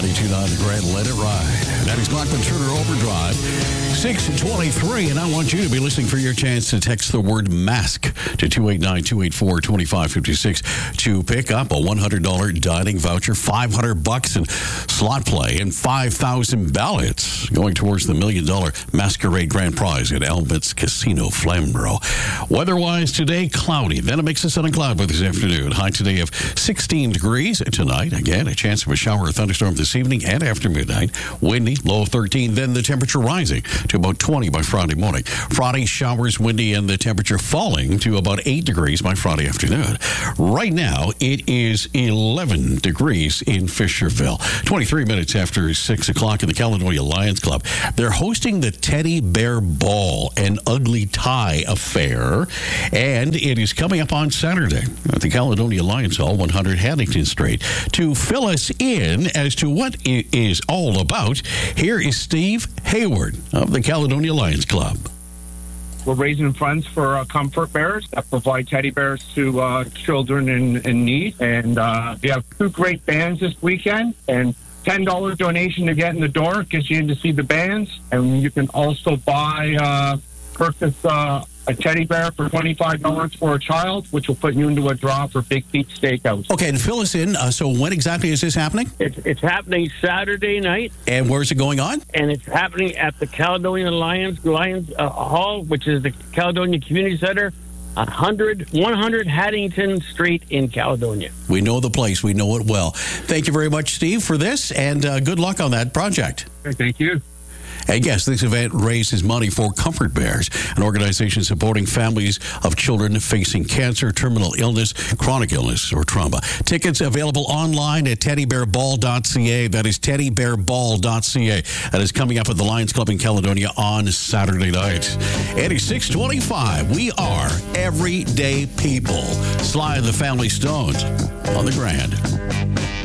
92.9 The Grand, let it ride. That is Lachlan Turner Overdrive. 6:23, and I want you to be listening for your chance to text the word mask to 289-284-2556 to pick up a $100 dining voucher, $500 in slot play, and 5,000 ballots going towards the $1 million Masquerade Grand Prize at Albit's Casino Flamborough. Weather-wise today, cloudy. Then a mix of sun and cloud by this afternoon. High today of 16 degrees. Tonight, again, a chance of a shower or thunderstorm this evening and after midnight. Windy, low of 13. Then the temperature rising to about 20 by Friday morning. Friday, showers, windy, and the temperature falling to about 8 degrees by Friday afternoon. Right now, it is 11 degrees in Fisherville. 23 minutes after 6 o'clock in the Caledonia Lions Club. They're hosting the Teddy Bear Ball, an ugly tie affair, and it is coming up on Saturday at the Caledonia Lions Hall, 100 Haddington Street. To fill us in as to what it is all about, here is Steve Hayward of the Caledonia Lions Club. We're raising funds for Comfort Bears that provide teddy bears to children in need. And we have two great bands this weekend. And $10 donation to get in the door gets you in to see the bands. And you can also purchase a teddy bear for $25 for a child, which will put you into a draw for Big Pete Steakhouse. Okay, and fill us in. So when exactly is this happening? It's happening Saturday night. And where is it going on? And it's happening at the Caledonia Lions Hall, which is the Caledonia Community Center, 100 Haddington Street in Caledonia. We know the place. We know it well. Thank you very much, Steve, for this, and good luck on that project. Thank you. And yes, this event raises money for Comfort Bears, an organization supporting families of children facing cancer, terminal illness, chronic illness, or trauma. Tickets available online at teddybearball.ca. That is teddybearball.ca. That is coming up at the Lions Club in Caledonia on Saturday night. It is 6:25. We are everyday people. Sly and the Family Stones on the Grand.